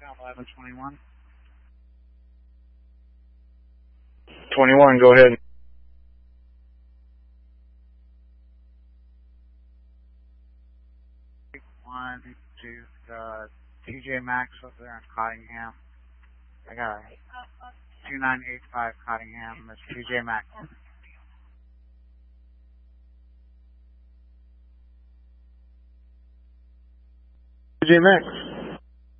1121. 21, go ahead. One to TJ Maxx up there in Cottingham. I got a 2985 Cottingham. That's TJ Maxx. TJ Maxx.